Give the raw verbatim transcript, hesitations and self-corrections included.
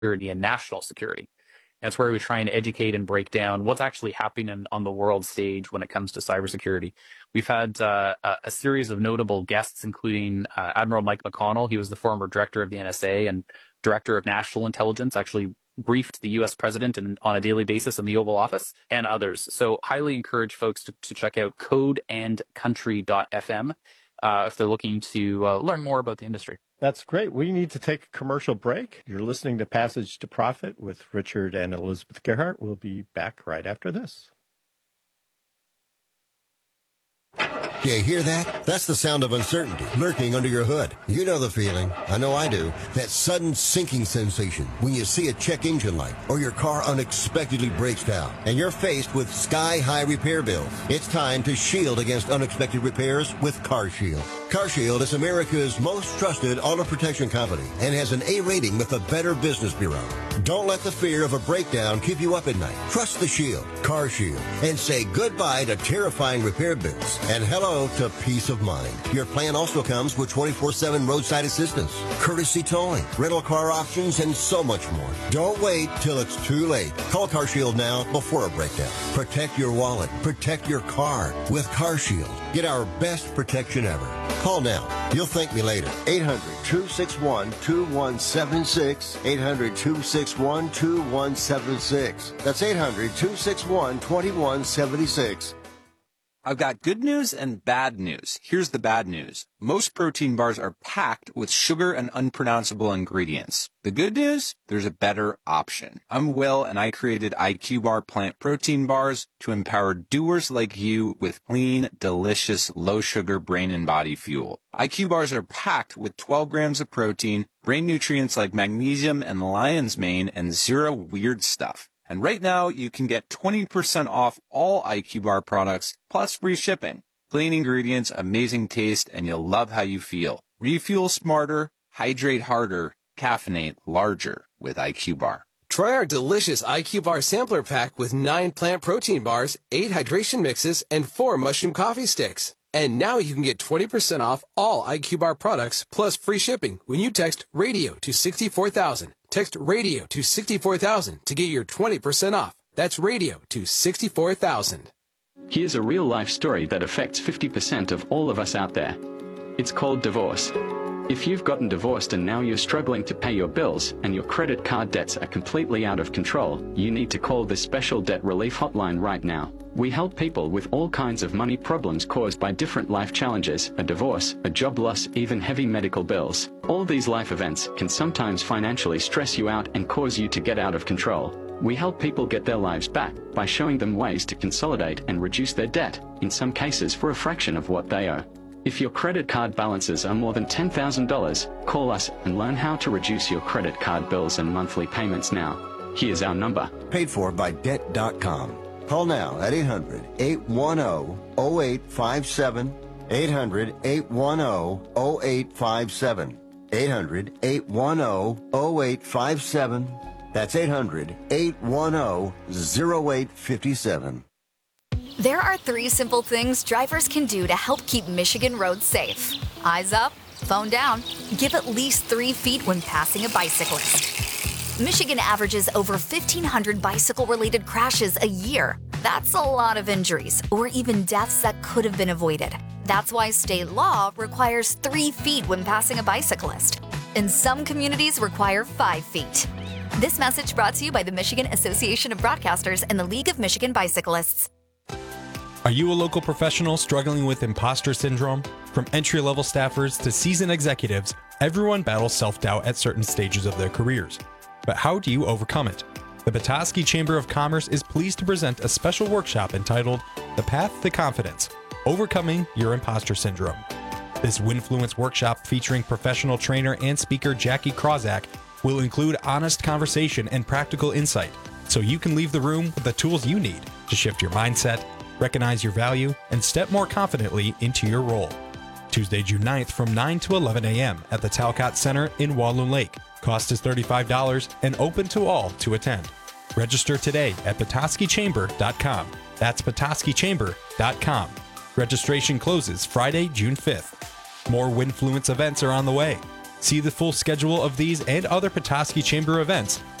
security and national security. That's where we try and educate and break down what's actually happening on the world stage when it comes to cybersecurity. We've had uh, a, a series of notable guests, including uh, Admiral Mike McConnell. He was the former director of the N S A and director of national intelligence, actually briefed the U S president in, on a daily basis in the Oval Office, and others. So highly encourage folks to, to check out code and country dot f m uh, if they're looking to uh, learn more about the industry. That's great. We need to take a commercial break. You're listening to Passage to Profit with Richard and Elizabeth Gerhardt. We'll be back right after this. You hear that? That's the sound of uncertainty lurking under your hood. You know the feeling. I know I do. That sudden sinking sensation when you see a check engine light or your car unexpectedly breaks down and you're faced with sky-high repair bills. It's time to shield against unexpected repairs with CarShield. CarShield is America's most trusted auto protection company and has an A rating with the Better Business Bureau. Don't let the fear of a breakdown keep you up at night. Trust the Shield, CarShield, and say goodbye to terrifying repair bills and hello to peace of mind. Your plan also comes with twenty-four seven roadside assistance, courtesy towing, rental car options, and so much more. Don't wait till it's too late. Call CarShield now before a breakdown. Protect your wallet. Protect your car with CarShield. Get our best protection ever. Call now. You'll thank me later. eight hundred, two six one, two one seven six. eight hundred, two six one, two one seven six. That's eight hundred, two six one, two one seven six. I've got good news and bad news. Here's the bad news. Most protein bars are packed with sugar and unpronounceable ingredients. The good news? There's a better option. I'm Will, and I created I Q Bar plant protein bars to empower doers like you with clean, delicious, low-sugar brain and body fuel. I Q Bars are packed with twelve grams of protein, brain nutrients like magnesium and lion's mane, and zero weird stuff. And right now, you can get twenty percent off all I Q Bar products, plus free shipping. Clean ingredients, amazing taste, and you'll love how you feel. Refuel smarter, hydrate harder, caffeinate larger with I Q Bar. Try our delicious I Q Bar sampler pack with nine plant protein bars, eight hydration mixes, and four mushroom coffee sticks. And now you can get twenty percent off all I Q Bar products, plus free shipping when you text RADIO to sixty-four thousand. Text RADIO to sixty-four thousand to get your twenty percent off. That's RADIO to sixty-four thousand. Here's a real-life story that affects fifty percent of all of us out there. It's called divorce. If you've gotten divorced and now you're struggling to pay your bills and your credit card debts are completely out of control, you need to call the Special Debt Relief Hotline right now. We help people with all kinds of money problems caused by different life challenges, a divorce, a job loss, even heavy medical bills. All these life events can sometimes financially stress you out and cause you to get out of control. We help people get their lives back by showing them ways to consolidate and reduce their debt, in some cases for a fraction of what they owe. If your credit card balances are more than ten thousand dollars, call us and learn how to reduce your credit card bills and monthly payments now. Here's our number. Paid for by debt dot com. Call now at eight hundred, eight one zero, zero eight five seven. eight hundred, eight one zero, zero eight five seven. eight hundred, eight one zero, zero eight five seven. That's eight hundred, eight one zero, zero eight five seven. There are three simple things drivers can do to help keep Michigan roads safe. Eyes up, phone down, give at least three feet when passing a bicyclist. Michigan averages over fifteen hundred bicycle-related crashes a year. That's a lot of injuries, or even deaths that could have been avoided. That's why state law requires three feet when passing a bicyclist. And some communities require five feet. This message brought to you by the Michigan Association of Broadcasters and the League of Michigan Bicyclists. Are you a local professional struggling with imposter syndrome? From entry-level staffers to seasoned executives, everyone battles self-doubt at certain stages of their careers. But how do you overcome it? The Petoskey Chamber of Commerce is pleased to present a special workshop entitled The Path to Confidence, Overcoming Your Imposter Syndrome. This Winfluence workshop featuring professional trainer and speaker Jackie Krawczak will include honest conversation and practical insight, so you can leave the room with the tools you need to shift your mindset, recognize your value, and step more confidently into your role. Tuesday, June ninth from nine to eleven a.m. at the Talcott Center in Walloon Lake. Cost is thirty-five dollars and open to all to attend. Register today at petoskey chamber dot com. That's petoskey chamber dot com. Registration closes Friday, June fifth. More Winfluence events are on the way. See the full schedule of these and other Petoskey Chamber events